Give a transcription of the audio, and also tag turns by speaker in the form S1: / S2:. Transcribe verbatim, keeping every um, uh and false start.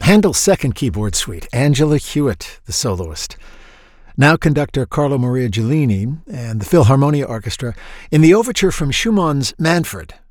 S1: Handel's second keyboard suite, Angela Hewitt, the soloist. Now conductor Carlo Maria Giulini and the Philharmonia Orchestra in the overture from Schumann's Manfred,